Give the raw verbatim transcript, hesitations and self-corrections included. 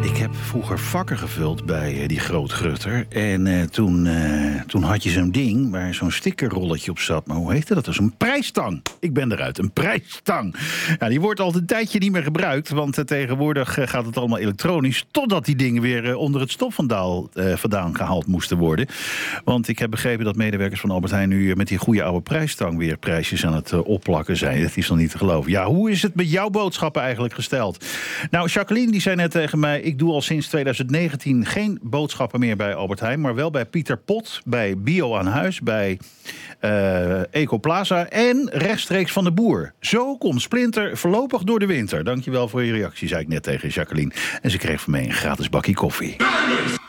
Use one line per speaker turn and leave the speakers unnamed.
Ik heb vroeger vakken gevuld bij uh, die grootgrutter. En uh, toen, uh, toen had je zo'n ding waar zo'n stickerrolletje op zat. Maar hoe heette dat? Dat is een prijsstang. Ik ben eruit, een prijsstang. Ja, die wordt al een tijdje niet meer gebruikt. Want uh, tegenwoordig uh, gaat het allemaal elektronisch. Totdat die dingen weer uh, onder het stofvandaal uh, vandaan gehaald moesten worden. Want ik heb begrepen dat medewerkers van Albert Heijn nu uh, met die goede oude prijsstang weer prijsjes aan het uh, opplakken zijn. Dat is nog niet te geloven. Ja, hoe is het met jouw boodschappen eigenlijk gesteld? Nou, Jacqueline die zei net tegen mij, ik doe al sinds twintig negentien geen boodschappen meer bij Albert Heijn, maar wel bij Pieter Pot, bij Bio aan Huis, bij uh, Ecoplaza en rechtstreeks van de boer. Zo komt Splinter voorlopig door de winter. Dankjewel voor je reactie, zei ik net tegen Jacqueline. En ze kreeg van mij een gratis bakje koffie.